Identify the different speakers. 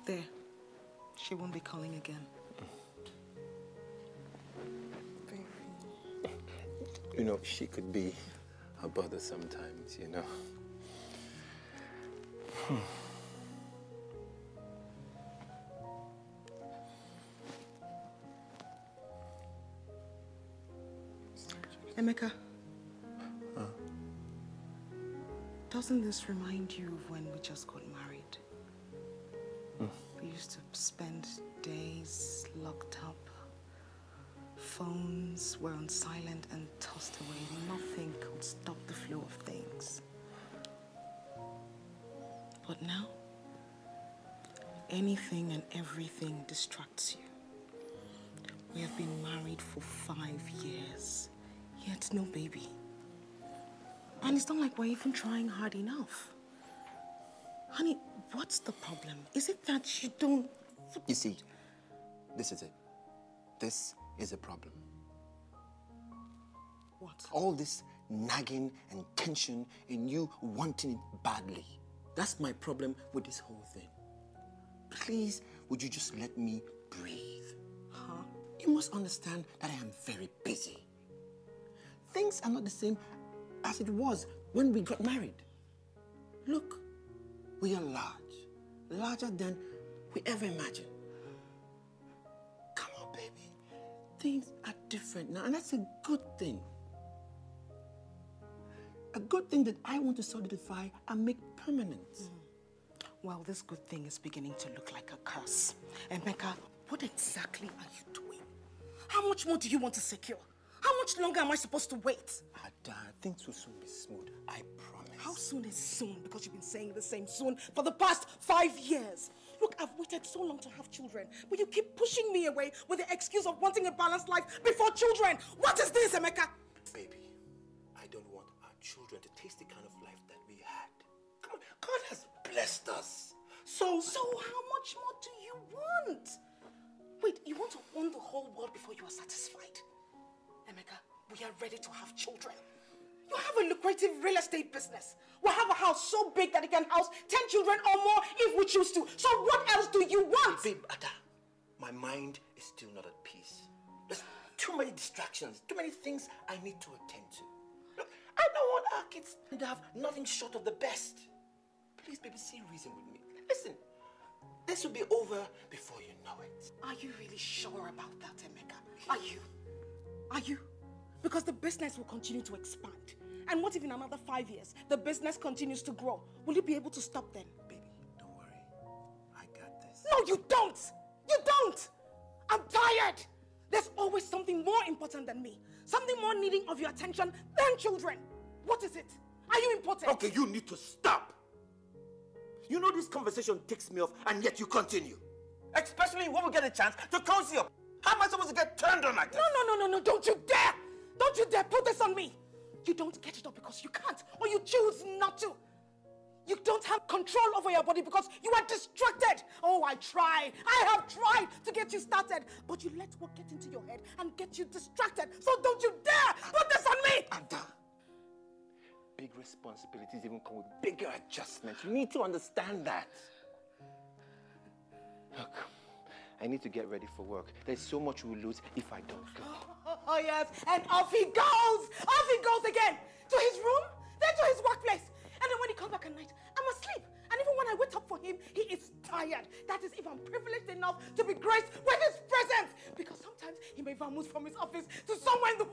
Speaker 1: There. She won't be calling again. Baby.
Speaker 2: You know, she could be a bother sometimes, you know.
Speaker 1: Emeka. Doesn't this remind you of when we just got married? We used to spend days locked up. Phones were on silent and tossed away. Nothing could stop the flow of things. But now, anything and everything distracts you. We have been married for 5 years, yet no baby. And it's not like we're even trying hard enough. Honey, what's the problem? Is it that you don't...
Speaker 2: You see, this is it. This is a problem.
Speaker 1: What?
Speaker 2: All this nagging and tension and you wanting it badly. That's my problem with this whole thing. Please, would you just let me breathe?
Speaker 1: Huh?
Speaker 2: You must understand that I am very busy. Things are not the same as it was when we got married. Look, we are large. Larger than we ever imagined. Come on, baby. Things are different now, and that's a good thing. A good thing that I want to solidify and make permanent.
Speaker 1: Well, this good thing is beginning to look like a curse. Emeka, what exactly are you doing? How much more do you want to secure? How much longer am I supposed to wait?
Speaker 2: Ada, things will soon be smooth. I promise.
Speaker 1: How soon is soon? Because you've been saying the same soon for the past 5 years. Look, I've waited so long to have children, but you keep pushing me away with the excuse of wanting a balanced life before children. What is this, Emeka?
Speaker 2: Baby, I don't want our children to taste the kind of life that we had. Come on, God has blessed us. So
Speaker 1: how much more do you want? Wait, you want to own the whole world before you are satisfied? Emeka, we are ready to have children. You have a lucrative real estate business. We'll have a house so big that it can house 10 children or more if we choose to. So what else do you want?
Speaker 2: Babe, Ada, my mind is still not at peace. There's too many distractions, too many things I need to attend to. Look, I don't want our kids to have nothing short of the best. Please, baby, see reason with me. Listen, this will be over before you know it.
Speaker 1: Are you really sure about that, Emeka? Are you? Are you? Because the business will continue to expand. And what if in another 5 years, the business continues to grow? Will you be able to stop then?
Speaker 2: Baby, don't worry. I got this.
Speaker 1: No, you don't! You don't! I'm tired! There's always something more important than me. Something more needing of your attention than children. What is it? Are you important?
Speaker 2: Okay, you need to stop. You know this conversation ticks me off, and yet you continue. Especially when we get a chance to cozy up. How am I supposed to get turned on like this?
Speaker 1: No, don't you dare! Don't you dare put this on me! You don't get it up because you can't, or you choose not to. You don't have control over your body because you are distracted. Oh, I have tried to get you started, but you let what get into your head and get you distracted. So don't you dare put this on me!
Speaker 2: Ada, big responsibilities even come with bigger adjustments. You need to understand that. Look, I need to get ready for work. There's so much we'll lose if I don't go.
Speaker 1: Oh, yes, and off he goes! Off he goes again! To his room, then to his workplace. And then when he comes back at night, I'm asleep. And even when I wait up for him, he is tired. That is if I'm privileged enough to be graced with his presence. Because sometimes he may even move from his office to somewhere in the